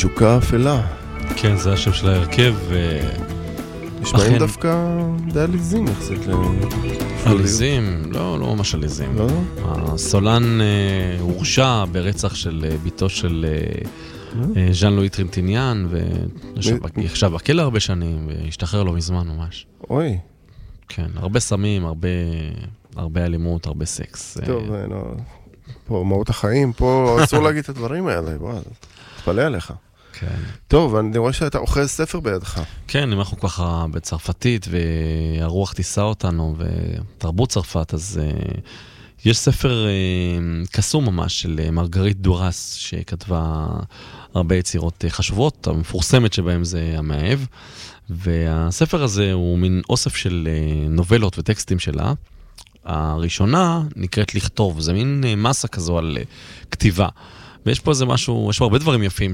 תשוקה אפלה. כן, זה השם של ההרכב. נשמעים דווקא די עליזים יחסית עליזים? לא ממש עליזים. לא? הסולן הורשע ברצח של ביתו של ז'אן לואי טרנטיניאן, וישב בכלא הרבה שנים, והשתחרר לו מזמן ממש. אוי. כן, הרבה סמים, הרבה אלימות, הרבה סקס. טוב, פה מהות החיים, פה אסור להגיד את הדברים האלה, בוא, תפלא עליך. כן. טוב, אני רואה שאתה אוחז ספר בידך. כן, אנחנו ככה בצרפתית, והרוח תישא אותנו, ותרבות צרפת, אז יש ספר קסום ממש של מרגריט דורס, שכתבה הרבה יצירות חשובות, המפורסמת שבהם זה המאהב, והספר הזה הוא מין אוסף של נובלות וטקסטים שלה. הראשונה נקראת לכתוב, זה מין מסה כזו על כתיבה. ויש פה איזה משהו, יש פה הרבה דברים יפים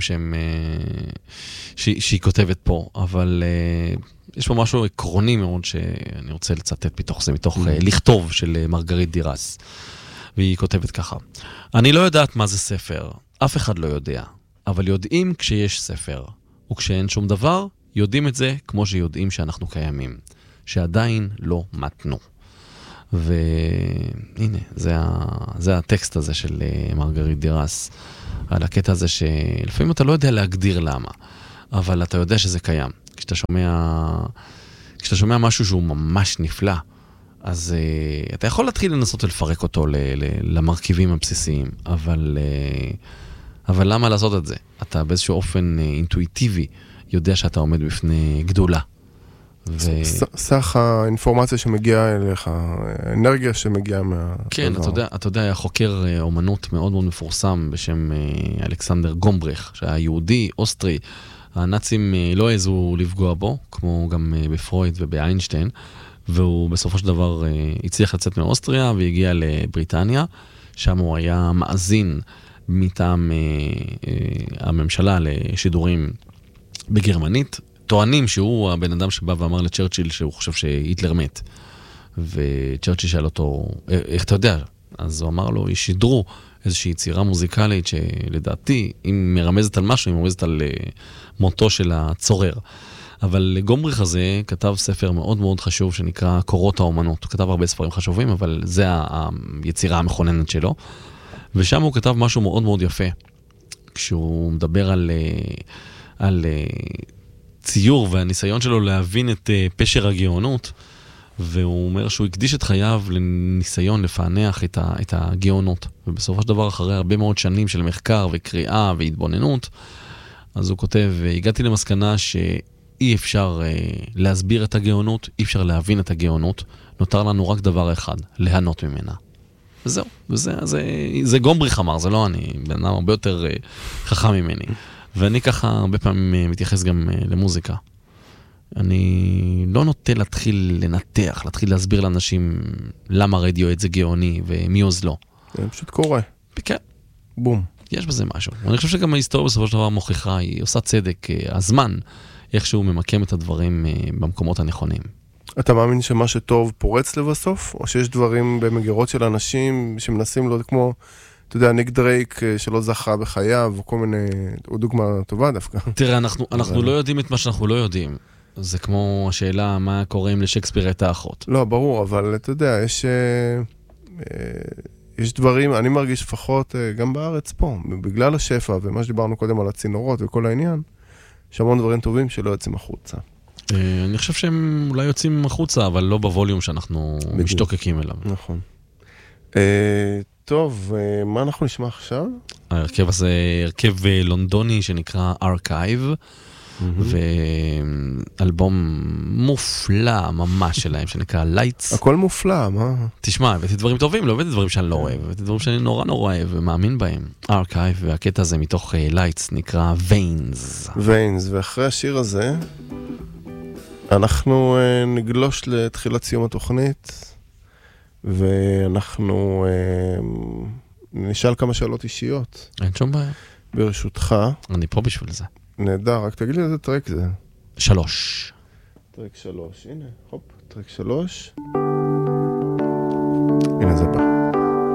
שהיא כותבת פה, אבל יש פה משהו עקרוני מאוד שאני רוצה לצטט מתוך זה, מתוך לכתוב של מרגריט דירס. והיא כותבת ככה: אני לא יודעת מה זה ספר, אף אחד לא יודע, אבל יודעים כשיש ספר, וכשאין שום דבר, יודעים את זה כמו שיודעים שאנחנו קיימים, שעדיין לא מתנו. והנה, זה הטקסט הזה של מרגריט דירס, על הקטע הזה שלפעמים אתה לא יודע להגדיר למה, אבל אתה יודע שזה קיים. כשאתה שומע משהו שהוא ממש נפלא, אז אתה יכול להתחיל לנסות לפרק אותו למרכיבים הבסיסיים, אבל למה לעשות את זה? אתה באיזשהו אופן אינטואיטיבי יודע שאתה עומד בפני גדולה. סך האינפורמציה שמגיעה אליך, האנרגיה שמגיעה כן, אתה יודע, היה חוקר אומנות מאוד מאוד מפורסם בשם אלכסנדר גומבריך, שהיה יהודי, אוסטרי. הנאצים לא העזו לפגוע בו, כמו גם בפרויד ובאיינשטיין, והוא בסופו של דבר הצליח לצאת מאוסטריה והגיע לבריטניה, שם הוא היה מאזין מטעם הממשלה לשידורים בגרמנית. טוענים שהוא הבן אדם שבא ואמר לצ'רצ'יל שהוא חושב שהיטלר מת. וצ'רצ'יל שאל אותו, איך אתה יודע? אז הוא אמר לו, ישידרו איזושהי יצירה מוזיקלית שלדעתי, אם מרמזת על משהו, היא מרמזת על מותו של הצורר. אבל גומבריך הזה כתב ספר מאוד מאוד חשוב שנקרא קורות האומנות. הוא כתב הרבה ספרים חשובים, אבל זה היצירה המכוננת שלו. ושם הוא כתב משהו מאוד מאוד יפה. כשהוא מדבר על ציור והניסיון שלו להבין את פשר הגאונות, והוא אומר שהוא הקדיש את חייו לניסיון לפענח את הגאונות. ובסופו של דבר, אחרי הרבה מאוד שנים של מחקר וקריאה והתבוננות, אז הוא כותב, הגעתי למסקנה שאי אפשר להסביר את הגאונות, אי אפשר להבין את הגאונות, נותר לנו רק דבר אחד, ליהנות ממנה. וזהו, זה גומבריך אמר, זה לא אני, בן אדם הרבה יותר חכם ממני. ואני ככה הרבה פעמים מתייחס גם למוזיקה. אני לא נוטה להתחיל לנתח, להתחיל להסביר לאנשים למה רדיואט זה גאוני ומיוז לא. זה פשוט קורה. כן. בום. יש בזה משהו. ואני חושב שגם ההיסטוריה בסופו של דבר מוכיחה, היא עושה צדק, הזמן, איכשהו ממקם את הדברים במקומות הנכונים. אתה מאמין שמה שטוב פורץ לבסוף? או שיש דברים במגירות של אנשים שמנסים לו כמו... אתה יודע, ניק דרייק שלא זכה בחייו, או כל מיני, או דוגמה טובה דווקא. תראה, אנחנו לא יודעים את מה שאנחנו לא יודעים. זה כמו השאלה מה קורה אם לשקספיר הייתה האחות. לא, ברור, אבל אתה יודע, יש דברים, אני מרגיש לפחות גם בארץ פה, בגלל השפע, ומה שדיברנו קודם על הצינורות וכל העניין, יש המון דברים טובים שלא יוצאים החוצה. אני חושב שהם אולי יוצאים החוצה, אבל לא בווליום שאנחנו משתוקקים אליו. נכון. טוב, מה אנחנו נשמע עכשיו? ההרכב הזה הרכב לונדוני שנקרא Archive, ואלבום מופלא ממש שלהם שנקרא Lights. הכל מופלא, מה? תשמע, הבאתי דברים טובים, לא הבאתי דברים שאני לא אוהב, הבאתי דברים שאני נורא אוהב ומאמין בהם. Archive, והקטע הזה מתוך Lights נקרא Veins. Veins, ואחרי השיר הזה אנחנו נגלוש לתחילת סיום התוכנית. ואנחנו נשאל כמה שאלות אישיות. אין שום בעיה. ברשותך. אני פה בשביל זה. נהדר, רק תגיד לי איזה טרק זה. 3. טרק 3, הנה, הופ, טרק 3.